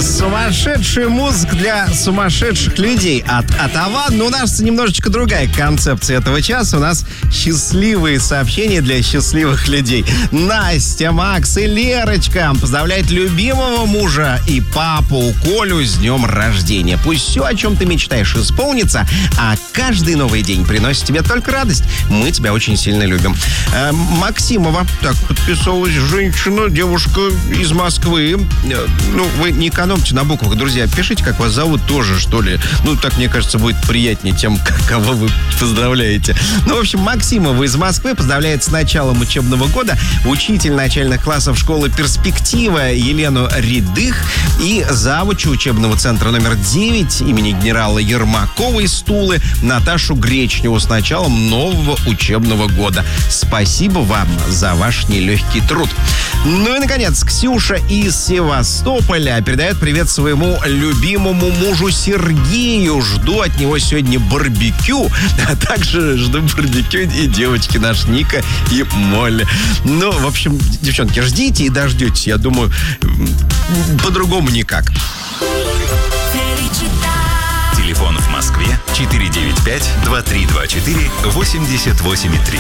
Сумасшедшая музыка для сумасшедших людей. От Аван. Но у нас немножечко другая концепция этого часа. У нас счастливые сообщения для счастливых людей. Настя, Макс и Лерочка поздравляют любимого мужа и папу Колю с днем рождения. Пусть все, о чем ты мечтаешь, исполнится, а каждый новый день приносит тебе только радость. Мы тебя очень сильно любим. Максимова. Так, подписалась женщина, девушка из Москвы. Ну, вы не экономьте на буквах, друзья. Пишите, как вас зовут тоже, что ли. Ну, так, мне кажется, будет приятнее тем, кого вы поздравляете. Ну, в общем, Максимова из Москвы поздравляет с началом учебного года учитель начальных классов школы «Перспектива» Елену Рядых и завуча учебного центра номер 9 имени генерала Ермакова из Тулы Наташу Гречневу с началом нового учебного года. Спасибо вам за ваш нелегкий труд. Ну и, наконец, Ксюша из Севастополя передает привет своему любимому мужу Сергею. Жду от него сегодня барбекю, а также жду барбекю и девочки наши Ника и Молли. Ну, в общем, девчонки, ждите и дождетесь. Я думаю, по-другому никак. Телефон в Москве 495-2324-88,3.